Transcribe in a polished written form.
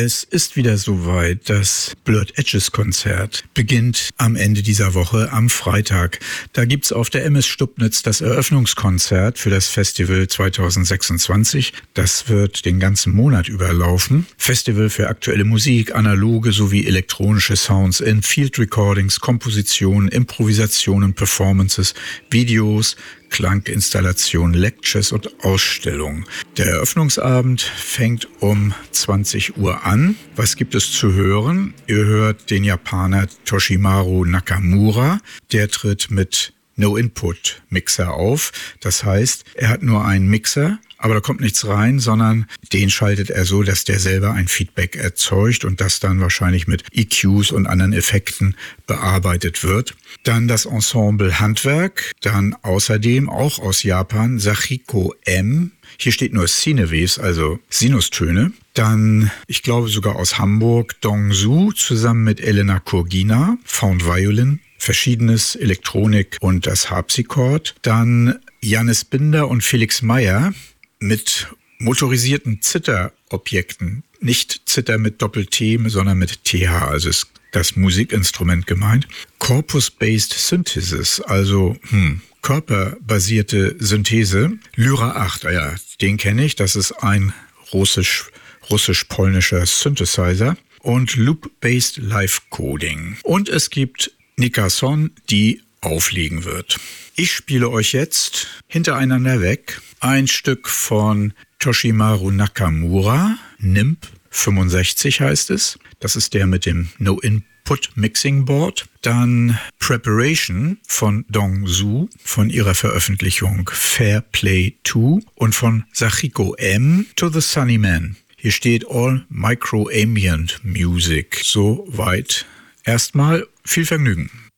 Es ist wieder soweit. Das Blurred Edges Konzert beginnt am Ende dieser Woche, am Freitag. Da gibt's auf der MS Stubnitz das Eröffnungskonzert für das Festival 2026. Das wird den ganzen Monat überlaufen. Festival für aktuelle Musik, analoge sowie elektronische Sounds in Field Recordings, Kompositionen, Improvisationen, Performances, Videos, Klanginstallationen, Lectures und Ausstellungen. Der Eröffnungsabend fängt um 20 Uhr an. Was gibt es zu hören? Ihr hört den Japaner Toshimaru Nakamura. Der tritt mit No-Input-Mixer auf. Das heißt, er hat nur einen Mixer, aber da kommt nichts rein, sondern den schaltet er so, dass der selber ein Feedback erzeugt und das dann wahrscheinlich mit EQs und anderen Effekten bearbeitet wird. Dann das Ensemble Handwerk, dann außerdem auch aus Japan Sachiko M. Hier steht nur Cinewaves, also Sinustöne. Dann, ich glaube sogar aus Hamburg, Dongsu zusammen mit Elena Kurgina, Found Violin, verschiedenes Elektronik und das Harpsichord. Dann Jannis Binder und Felix Meyer mit motorisierten Zitherobjekten. Nicht Zither mit Doppel-T, sondern mit TH, also ist das Musikinstrument gemeint. Corpus-Based Synthesis, also körperbasierte Synthese. Lyra 8, ja, den kenne ich, das ist ein russisch-polnischer Synthesizer. Und Loop-Based Live-Coding. Und es gibt Nickerson, die auflegen wird. Ich spiele euch jetzt hintereinander weg ein Stück von Toshimaru Nakamura, NIMP 65 heißt es. Das ist der mit dem No-Input Mixing Board. Dann Preparation von Dongsu von ihrer Veröffentlichung Fair Play 2 und von Sachiko M To the Sunny Man. Hier steht All Micro Ambient Music. Soweit erstmal viel Vergnügen.